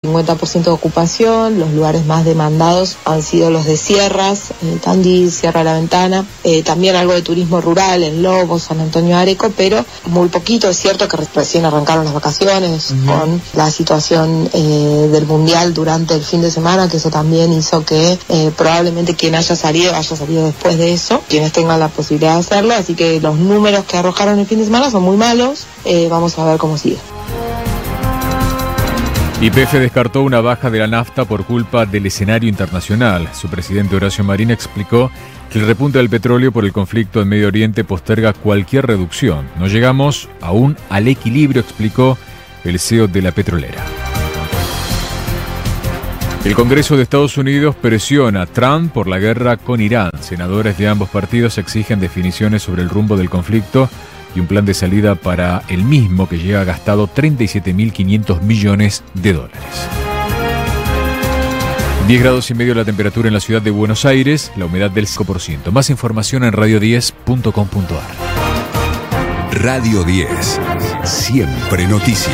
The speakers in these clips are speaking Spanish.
50% de ocupación. Los lugares más demandados han sido los de sierras, Tandil, Sierra de la Ventana, también algo de turismo rural en Lobos, San Antonio de Areco, pero muy poquito. Es cierto que recién arrancaron las vacaciones con la situación del Mundial durante el fin de semana, que eso también hizo que probablemente quien haya salido después de eso, quienes tengan la posibilidad de hacerlo, así que los números que arrojaron el fin de semana son muy malos. Vamos a ver cómo sigue. YPF descartó una baja de la nafta por culpa del escenario internacional. Su presidente Horacio Marín explicó que el repunte del petróleo por el conflicto en Medio Oriente posterga cualquier reducción. No llegamos aún al equilibrio, explicó el CEO de la petrolera. El Congreso de Estados Unidos presiona a Trump por la guerra con Irán. Senadores de ambos partidos exigen definiciones sobre el rumbo del conflicto y un plan de salida para el mismo que lleva gastado $37.500 millones. 10 grados y medio la temperatura en la ciudad de Buenos Aires, la humedad del 5%. Más información en radio10.com.ar. Radio 10, siempre noticia.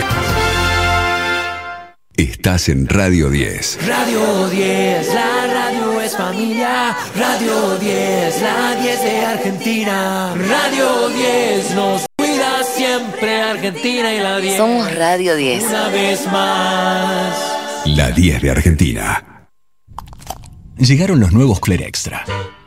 Estás en Radio 10. Radio 10, la radio es familia. Radio 10, la 10 de Argentina. Radio 10 nos cuida siempre, Argentina y la 10. Somos Radio 10. Una vez más. La 10 de Argentina. Llegaron los nuevos Clear Extra.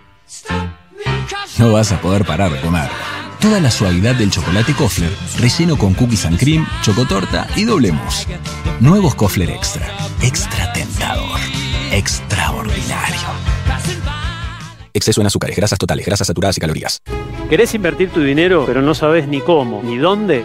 No vas a poder parar de comer. Toda la suavidad del chocolate Kofler, relleno con cookies and cream, chocotorta y doble mousse. Nuevos Kofler Extra. Extra tentador. Extraordinario. Exceso en azúcares, grasas totales, grasas saturadas y calorías. ¿Querés invertir tu dinero, pero no sabes ni cómo, ni dónde?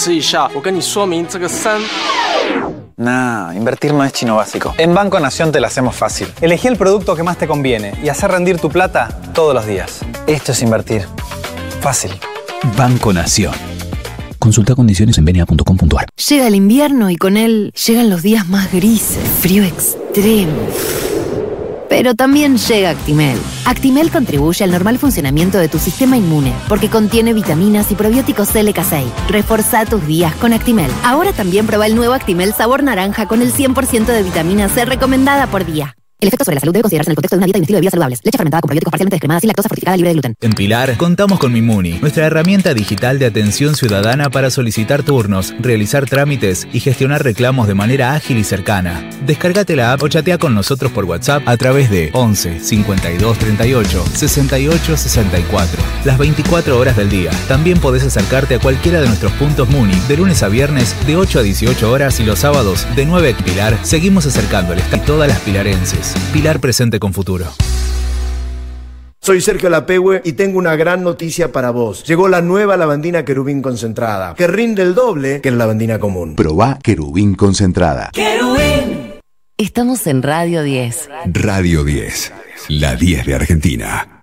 Nah, invertir no es chino básico. En Banco Nación te lo hacemos fácil. Elegí el producto que más te conviene y hacer rendir tu plata todos los días. Esto es invertir. Fácil. Banco Nación. Consulta condiciones en bna.com.ar. Llega el invierno y con él llegan los días más grises, frío extremo. Pero también llega Actimel. Actimel contribuye al normal funcionamiento de tu sistema inmune porque contiene vitaminas y probióticos LK6. Reforzá tus días con Actimel. Ahora también prueba el nuevo Actimel sabor naranja con el 100% de vitamina C recomendada por día. El efecto sobre la salud debe considerarse en el contexto de una dieta y un estilo de vida saludables. Leche fermentada con probióticos parcialmente descremadas y lactosa fortificada libre de gluten. En Pilar, contamos con Mimuni, nuestra herramienta digital de atención ciudadana para solicitar turnos, realizar trámites y gestionar reclamos de manera ágil y cercana. Descárgate la app o chatea con nosotros por WhatsApp a través de 11 52 38 68 64. Las 24 horas del día. También podés acercarte a cualquiera de nuestros puntos Muni de lunes a viernes de 8 a 18 horas y los sábados de 9 a Pilar. Seguimos acercando el estado a todas las pilarenses. Pilar presente con futuro. Soy Sergio Lapehue y tengo una gran noticia para vos. Llegó la nueva lavandina Querubín concentrada, que rinde el doble que la lavandina común. Probá Querubín concentrada. ¡Querubín! Estamos en Radio 10. Radio 10, la 10 de Argentina.